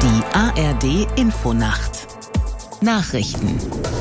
Die ARD Infonacht. Nachrichten.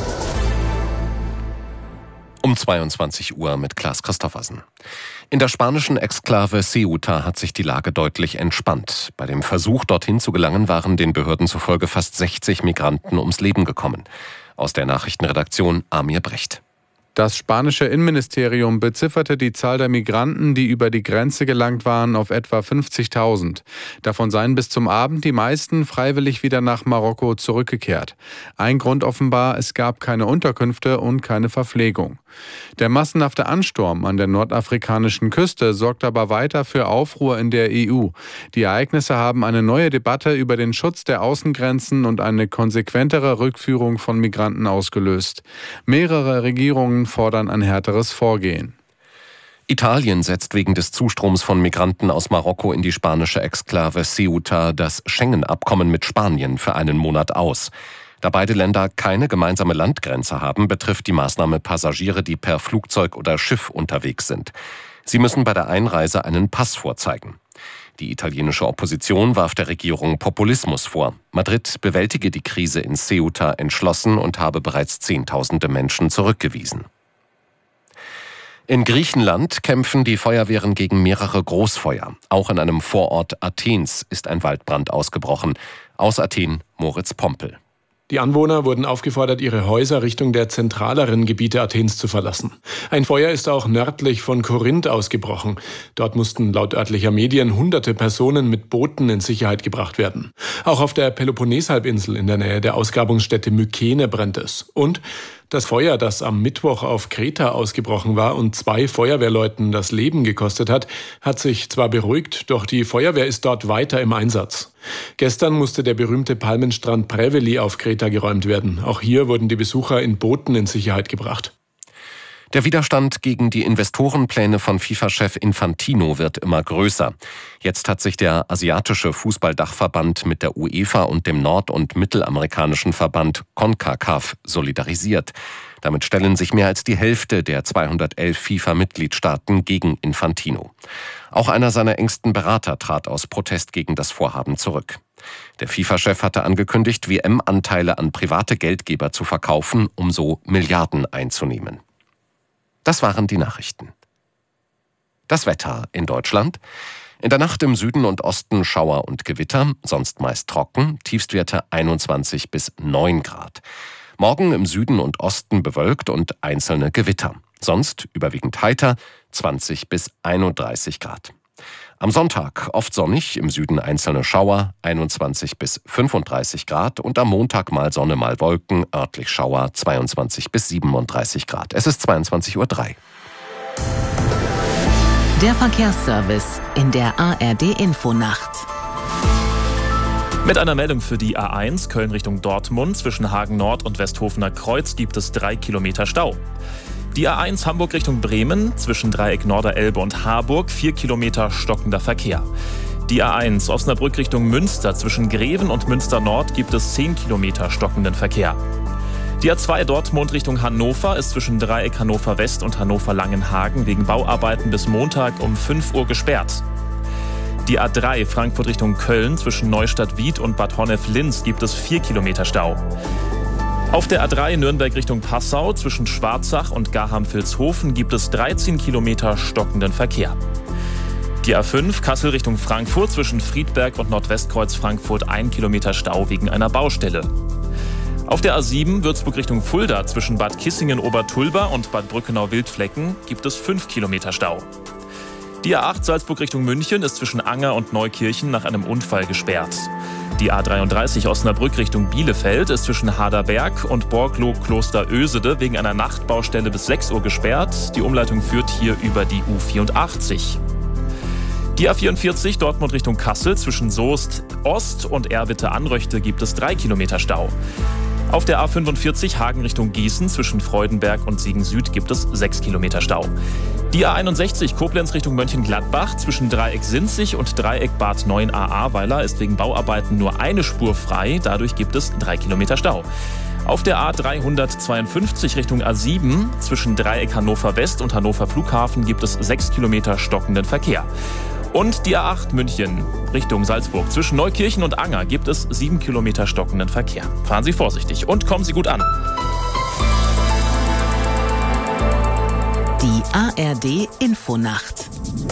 Um 22 Uhr mit Klaas Christoffersen. In der spanischen Exklave Ceuta hat sich die Lage deutlich entspannt. Bei dem Versuch, dorthin zu gelangen, waren den Behörden zufolge fast 60 Migranten ums Leben gekommen. Aus der Nachrichtenredaktion Amir Brecht. Das spanische Innenministerium bezifferte die Zahl der Migranten, die über die Grenze gelangt waren, auf etwa 50.000. Davon seien bis zum Abend die meisten freiwillig wieder nach Marokko zurückgekehrt. Ein Grund offenbar, es gab keine Unterkünfte und keine Verpflegung. Der massenhafte Ansturm an der nordafrikanischen Küste sorgt aber weiter für Aufruhr in der EU. Die Ereignisse haben eine neue Debatte über den Schutz der Außengrenzen und eine konsequentere Rückführung von Migranten ausgelöst. Mehrere Regierungen fordern ein härteres Vorgehen. Italien setzt wegen des Zustroms von Migranten aus Marokko in die spanische Exklave Ceuta das Schengen-Abkommen mit Spanien für einen Monat aus. Da beide Länder keine gemeinsame Landgrenze haben, betrifft die Maßnahme Passagiere, die per Flugzeug oder Schiff unterwegs sind. Sie müssen bei der Einreise einen Pass vorzeigen. Die italienische Opposition warf der Regierung Populismus vor. Madrid bewältige die Krise in Ceuta entschlossen und habe bereits Zehntausende Menschen zurückgewiesen. In Griechenland kämpfen die Feuerwehren gegen mehrere Großfeuer. Auch in einem Vorort Athens ist ein Waldbrand ausgebrochen. Aus Athen Moritz Pompel. Die Anwohner wurden aufgefordert, ihre Häuser Richtung der zentraleren Gebiete Athens zu verlassen. Ein Feuer ist auch nördlich von Korinth ausgebrochen. Dort mussten laut örtlicher Medien hunderte Personen mit Booten in Sicherheit gebracht werden. Auch auf der Peloponneshalbinsel in der Nähe der Ausgrabungsstätte Mykene brennt es. Und das Feuer, das am Mittwoch auf Kreta ausgebrochen war und 2 Feuerwehrleuten das Leben gekostet hat, hat sich zwar beruhigt, doch die Feuerwehr ist dort weiter im Einsatz. Gestern musste der berühmte Palmenstrand Preveli auf Kreta geräumt werden. Auch hier wurden die Besucher in Booten in Sicherheit gebracht. Der Widerstand gegen die Investorenpläne von FIFA-Chef Infantino wird immer größer. Jetzt hat sich der asiatische Fußballdachverband mit der UEFA und dem nord- und mittelamerikanischen Verband CONCACAF solidarisiert. Damit stellen sich mehr als die Hälfte der 211 FIFA-Mitgliedstaaten gegen Infantino. Auch einer seiner engsten Berater trat aus Protest gegen das Vorhaben zurück. Der FIFA-Chef hatte angekündigt, WM-Anteile an private Geldgeber zu verkaufen, um so Milliarden einzunehmen. Das waren die Nachrichten. Das Wetter in Deutschland. In der Nacht im Süden und Osten Schauer und Gewitter, sonst meist trocken, Tiefstwerte 21 bis 9 Grad. Morgen im Süden und Osten bewölkt und einzelne Gewitter. Sonst überwiegend heiter, 20 bis 31 Grad. Am Sonntag oft sonnig, im Süden einzelne Schauer, 21 bis 35 Grad und am Montag mal Sonne, mal Wolken, örtlich Schauer, 22 bis 37 Grad. Es ist 22:03 Uhr. Der Verkehrsservice in der ARD Infonacht. Mit einer Meldung für die A1 Köln Richtung Dortmund zwischen Hagen Nord und Westhofener Kreuz gibt es 3 Kilometer Stau. Die A1 Hamburg Richtung Bremen zwischen Dreieck Norderelbe und Harburg 4 Kilometer stockender Verkehr. Die A1 Osnabrück Richtung Münster zwischen Greven und Münster Nord gibt es 10 Kilometer stockenden Verkehr. Die A2 Dortmund Richtung Hannover ist zwischen Dreieck Hannover West und Hannover Langenhagen wegen Bauarbeiten bis Montag um 5 Uhr gesperrt. Die A3 Frankfurt Richtung Köln zwischen Neustadt-Wied und Bad Honnef-Linz gibt es 4 Kilometer Stau. Auf der A3 Nürnberg Richtung Passau zwischen Schwarzach und Garham-Vilshofen gibt es 13 Kilometer stockenden Verkehr. Die A5 Kassel Richtung Frankfurt zwischen Friedberg und Nordwestkreuz Frankfurt 1 Kilometer Stau wegen einer Baustelle. Auf der A7 Würzburg Richtung Fulda zwischen Bad Kissingen-Obertulba und Bad Brückenau-Wildflecken gibt es 5 Kilometer Stau. Die A8 Salzburg Richtung München ist zwischen Anger und Neukirchen nach einem Unfall gesperrt. Die A33 Osnabrück Richtung Bielefeld ist zwischen Haderberg und Borglow-Kloster-Ösede wegen einer Nachtbaustelle bis 6 Uhr gesperrt. Die Umleitung führt hier über die U84. Die A44 Dortmund Richtung Kassel zwischen Soest Ost und Erwitte-Anröchte gibt es 3 Kilometer Stau. Auf der A45 Hagen Richtung Gießen zwischen Freudenberg und Siegen Süd gibt es 6 Kilometer Stau. Die A61 Koblenz Richtung Mönchengladbach zwischen Dreieck Sinzig und Dreieck Bad 9a Ahrweiler ist wegen Bauarbeiten nur eine Spur frei, dadurch gibt es 3 Kilometer Stau. Auf der A352 Richtung A7 zwischen Dreieck Hannover West und Hannover Flughafen gibt es 6 Kilometer stockenden Verkehr. Und die A8 München Richtung Salzburg. Zwischen Neukirchen und Anger gibt es 7 Kilometer stockenden Verkehr. Fahren Sie vorsichtig und kommen Sie gut an. Die ARD Infonacht.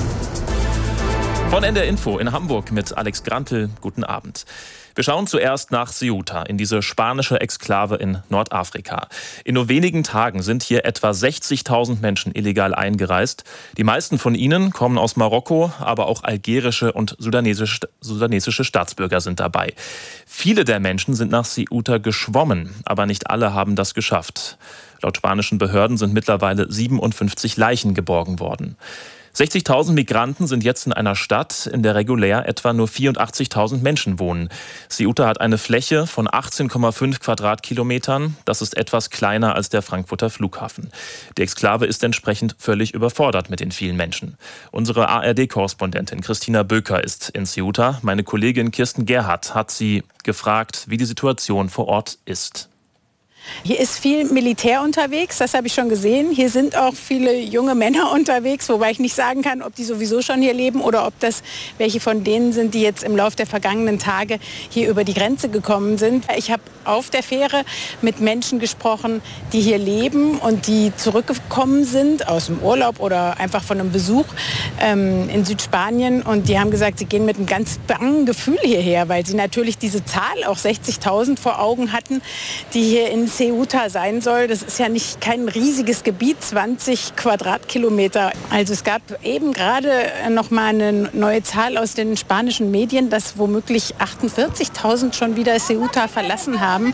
Von NDR Info in Hamburg mit Alex Grantel. Guten Abend. Wir schauen zuerst nach Ceuta, in diese spanische Exklave in Nordafrika. In nur wenigen Tagen sind hier etwa 60.000 Menschen illegal eingereist. Die meisten von ihnen kommen aus Marokko, aber auch algerische und sudanesische Staatsbürger sind dabei. Viele der Menschen sind nach Ceuta geschwommen, aber nicht alle haben das geschafft. Laut spanischen Behörden sind mittlerweile 57 Leichen geborgen worden. 60.000 Migranten sind jetzt in einer Stadt, in der regulär etwa nur 84.000 Menschen wohnen. Ceuta hat eine Fläche von 18,5 Quadratkilometern. Das ist etwas kleiner als der Frankfurter Flughafen. Die Exklave ist entsprechend völlig überfordert mit den vielen Menschen. Unsere ARD-Korrespondentin Christina Böker ist in Ceuta. Meine Kollegin Kirsten Gerhardt hat sie gefragt, wie die Situation vor Ort ist. Hier ist viel Militär unterwegs, das habe ich schon gesehen. Hier sind auch viele junge Männer unterwegs, wobei ich nicht sagen kann, ob die sowieso schon hier leben oder ob das welche von denen sind, die jetzt im Laufe der vergangenen Tage hier über die Grenze gekommen sind. Ich habe auf der Fähre mit Menschen gesprochen, die hier leben und die zurückgekommen sind aus dem Urlaub oder einfach von einem Besuch in Südspanien. Und die haben gesagt, sie gehen mit einem ganz bangen Gefühl hierher, weil sie natürlich diese Zahl, auch 60.000 vor Augen hatten, die hier in Ceuta sein soll. Das ist ja nicht kein riesiges Gebiet, 20 Quadratkilometer. Also es gab eben gerade noch mal eine neue Zahl aus den spanischen Medien, dass womöglich 48.000 schon wieder Ceuta verlassen haben.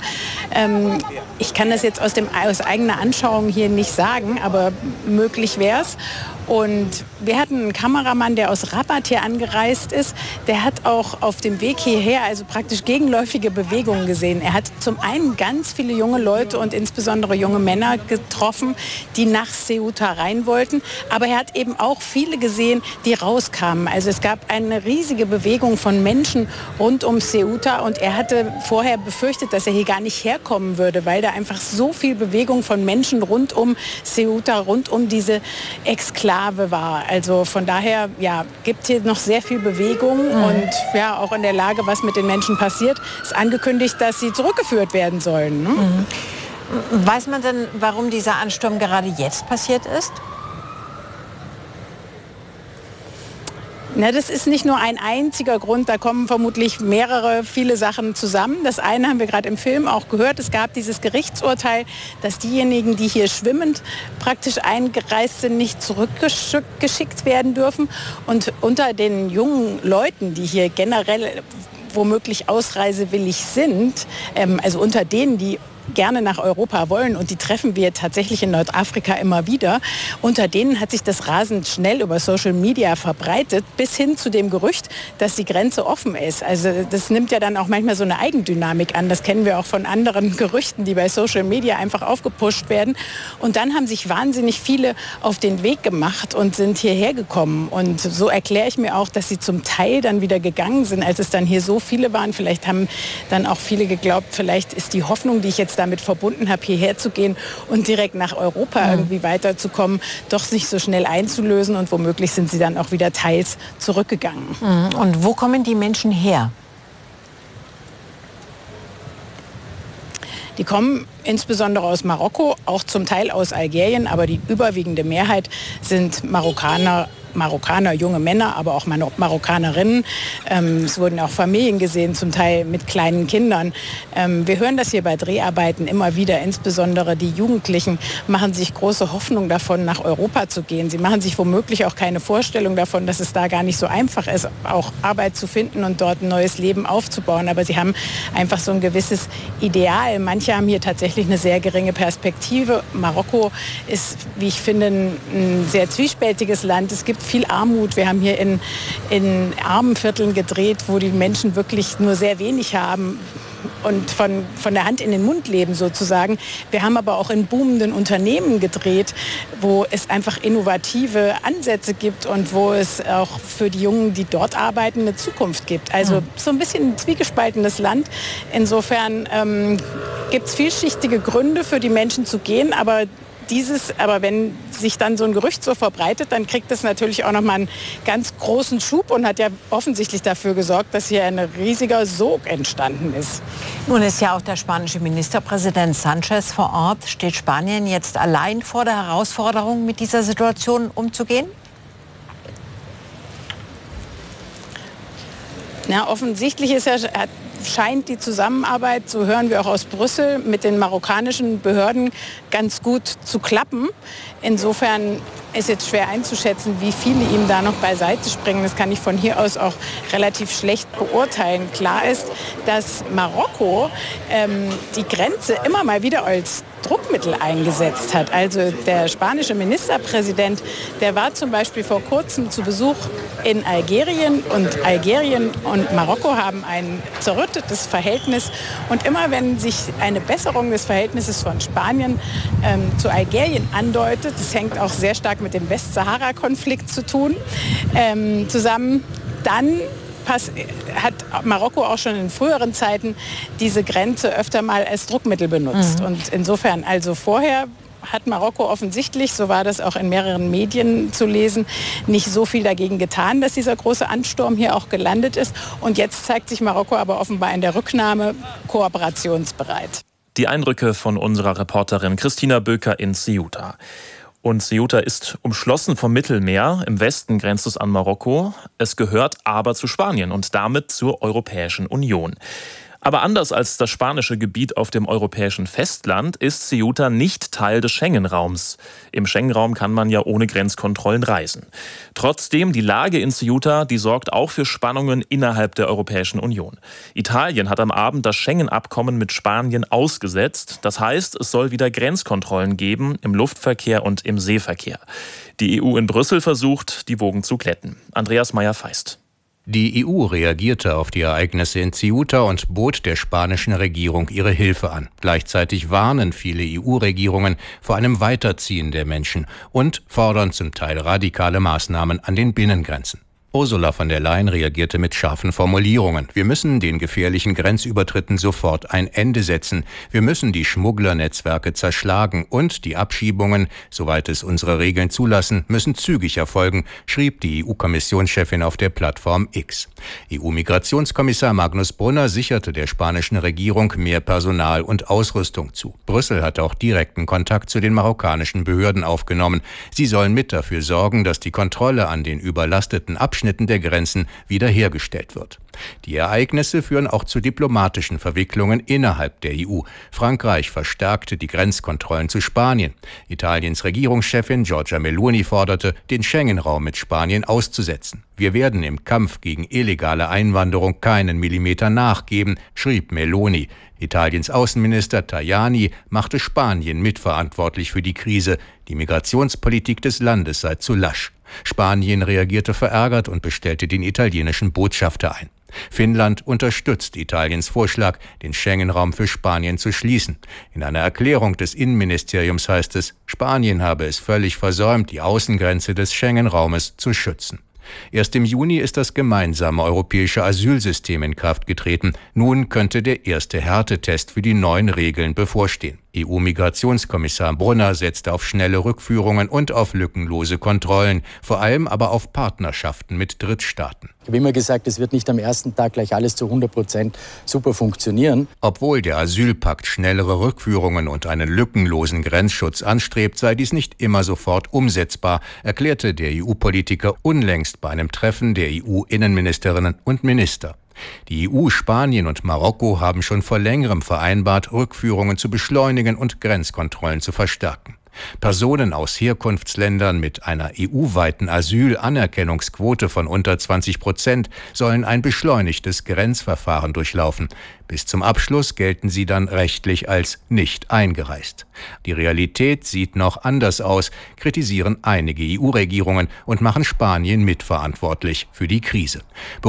Ich kann das jetzt aus eigener Anschauung hier nicht sagen, aber möglich wäre es. Und wir hatten einen Kameramann, der aus Rabat hier angereist ist. Der hat auch auf dem Weg hierher also praktisch gegenläufige Bewegungen gesehen. Er hat zum einen ganz viele junge Leute und insbesondere junge Männer getroffen, die nach Ceuta rein wollten. Aber er hat eben auch viele gesehen, die rauskamen. Also es gab eine riesige Bewegung von Menschen rund um Ceuta. Und er hatte vorher befürchtet, dass er hier gar nicht herkommen würde, weil da einfach so viel Bewegung von Menschen rund um Ceuta, rund um diese Exklave war. Also von daher gibt hier noch sehr viel Bewegung und auch in der Lage, was mit den Menschen passiert, ist angekündigt, dass sie zurückgeführt werden sollen. Ne? Weiß man denn, warum dieser Ansturm gerade jetzt passiert ist? Na, das ist nicht nur ein einziger Grund, da kommen vermutlich viele Sachen zusammen. Das eine haben wir gerade im Film auch gehört, es gab dieses Gerichtsurteil, dass diejenigen, die hier schwimmend praktisch eingereist sind, nicht zurückgeschickt werden dürfen. Und unter den jungen Leuten, die hier generell womöglich ausreisewillig sind, also unter denen, die gerne nach Europa wollen, und die treffen wir tatsächlich in Nordafrika immer wieder. Unter denen hat sich das rasend schnell über Social Media verbreitet, bis hin zu dem Gerücht, dass die Grenze offen ist. Also das nimmt ja dann auch manchmal so eine Eigendynamik an. Das kennen wir auch von anderen Gerüchten, die bei Social Media einfach aufgepusht werden. Und dann haben sich wahnsinnig viele auf den Weg gemacht und sind hierher gekommen. Und so erkläre ich mir auch, dass sie zum Teil dann wieder gegangen sind, als es dann hier so viele waren. Vielleicht haben dann auch viele geglaubt, vielleicht ist die Hoffnung, die ich jetzt damit verbunden habe, hierher zu gehen und direkt nach Europa irgendwie weiterzukommen, doch nicht so schnell einzulösen, und womöglich sind sie dann auch wieder teils zurückgegangen. Und wo kommen die Menschen her? Die kommen insbesondere aus Marokko, auch zum Teil aus Algerien, aber die überwiegende Mehrheit sind Marokkaner, junge Männer, aber auch Marokkanerinnen. Es wurden auch Familien gesehen, zum Teil mit kleinen Kindern. Wir hören das hier bei Dreharbeiten immer wieder. Insbesondere die Jugendlichen machen sich große Hoffnung davon, nach Europa zu gehen. Sie machen sich womöglich auch keine Vorstellung davon, dass es da gar nicht so einfach ist, auch Arbeit zu finden und dort ein neues Leben aufzubauen. Aber sie haben einfach so ein gewisses Ideal. Manche haben hier tatsächlich eine sehr geringe Perspektive. Marokko ist, wie ich finde, ein sehr zwiespältiges Land. Es gibt viel Armut. Wir haben hier in armen Vierteln gedreht, wo die Menschen wirklich nur sehr wenig haben und von der Hand in den Mund leben sozusagen. Wir haben aber auch in boomenden Unternehmen gedreht, wo es einfach innovative Ansätze gibt und wo es auch für die Jungen, die dort arbeiten, eine Zukunft gibt. Also so ein bisschen ein zwiegespaltenes Land. Insofern gibt es vielschichtige Gründe für die Menschen zu gehen, aber Aber wenn sich dann so ein Gerücht so verbreitet, dann kriegt das natürlich auch nochmal einen ganz großen Schub und hat ja offensichtlich dafür gesorgt, dass hier ein riesiger Sog entstanden ist. Nun ist ja auch der spanische Ministerpräsident Sanchez vor Ort. Steht Spanien jetzt allein vor der Herausforderung, mit dieser Situation umzugehen? Ja, offensichtlich scheint die Zusammenarbeit, so hören wir auch aus Brüssel, mit den marokkanischen Behörden ganz gut zu klappen. Insofern ist jetzt schwer einzuschätzen, wie viele ihm da noch beiseite springen. Das kann ich von hier aus auch relativ schlecht beurteilen. Klar ist, dass Marokko die Grenze immer mal wieder als Druckmittel eingesetzt hat. Also der spanische Ministerpräsident, der war zum Beispiel vor kurzem zu Besuch in Algerien und Marokko haben ein zerrüttetes Verhältnis. Und immer wenn sich eine Besserung des Verhältnisses von Spanien zu Algerien andeutet, das hängt auch sehr stark mit dem Westsahara-Konflikt zu tun, zusammen, dann hat Marokko auch schon in früheren Zeiten diese Grenze öfter mal als Druckmittel benutzt. Und insofern, also vorher hat Marokko offensichtlich, so war das auch in mehreren Medien zu lesen, nicht so viel dagegen getan, dass dieser große Ansturm hier auch gelandet ist. Und jetzt zeigt sich Marokko aber offenbar in der Rücknahme kooperationsbereit. Die Eindrücke von unserer Reporterin Christina Böker in Ceuta. Und Ceuta ist umschlossen vom Mittelmeer. Im Westen grenzt es an Marokko. Es gehört aber zu Spanien und damit zur Europäischen Union. Aber anders als das spanische Gebiet auf dem europäischen Festland ist Ceuta nicht Teil des Schengen-Raums. Im Schengen-Raum kann man ja ohne Grenzkontrollen reisen. Trotzdem, die Lage in Ceuta, die sorgt auch für Spannungen innerhalb der Europäischen Union. Italien hat am Abend das Schengen-Abkommen mit Spanien ausgesetzt. Das heißt, es soll wieder Grenzkontrollen geben im Luftverkehr und im Seeverkehr. Die EU in Brüssel versucht, die Wogen zu glätten. Andreas Meyer-Feist. Die EU reagierte auf die Ereignisse in Ceuta und bot der spanischen Regierung ihre Hilfe an. Gleichzeitig warnen viele EU-Regierungen vor einem Weiterziehen der Menschen und fordern zum Teil radikale Maßnahmen an den Binnengrenzen. Ursula von der Leyen reagierte mit scharfen Formulierungen. Wir müssen den gefährlichen Grenzübertritten sofort ein Ende setzen. Wir müssen die Schmugglernetzwerke zerschlagen und die Abschiebungen, soweit es unsere Regeln zulassen, müssen zügig erfolgen, schrieb die EU-Kommissionschefin auf der Plattform X. EU-Migrationskommissar Magnus Brunner sicherte der spanischen Regierung mehr Personal und Ausrüstung zu. Brüssel hat auch direkten Kontakt zu den marokkanischen Behörden aufgenommen. Sie sollen mit dafür sorgen, dass die Kontrolle an den überlasteten Abschnitten der Grenzen wiederhergestellt wird. Die Ereignisse führen auch zu diplomatischen Verwicklungen innerhalb der EU. Frankreich verstärkte die Grenzkontrollen zu Spanien. Italiens Regierungschefin Giorgia Meloni forderte, den Schengen-Raum mit Spanien auszusetzen. Wir werden im Kampf gegen illegale Einwanderung keinen Millimeter nachgeben, schrieb Meloni. Italiens Außenminister Tajani machte Spanien mitverantwortlich für die Krise. Die Migrationspolitik des Landes sei zu lasch. Spanien reagierte verärgert und bestellte den italienischen Botschafter ein. Finnland unterstützt Italiens Vorschlag, den Schengen-Raum für Spanien zu schließen. In einer Erklärung des Innenministeriums heißt es, Spanien habe es völlig versäumt, die Außengrenze des Schengen-Raumes zu schützen. Erst im Juni ist das gemeinsame europäische Asylsystem in Kraft getreten. Nun könnte der erste Härtetest für die neuen Regeln bevorstehen. EU-Migrationskommissar Brunner setzte auf schnelle Rückführungen und auf lückenlose Kontrollen, vor allem aber auf Partnerschaften mit Drittstaaten. Ich habe immer gesagt, es wird nicht am ersten Tag gleich alles zu 100% super funktionieren. Obwohl der Asylpakt schnellere Rückführungen und einen lückenlosen Grenzschutz anstrebt, sei dies nicht immer sofort umsetzbar, erklärte der EU-Politiker unlängst bei einem Treffen der EU-Innenministerinnen und Minister. Die EU, Spanien und Marokko haben schon vor längerem vereinbart, Rückführungen zu beschleunigen und Grenzkontrollen zu verstärken. Personen aus Herkunftsländern mit einer EU-weiten Asylanerkennungsquote von unter 20% sollen ein beschleunigtes Grenzverfahren durchlaufen. Bis zum Abschluss gelten sie dann rechtlich als nicht eingereist. Die Realität sieht noch anders aus, kritisieren einige EU-Regierungen und machen Spanien mitverantwortlich für die Krise.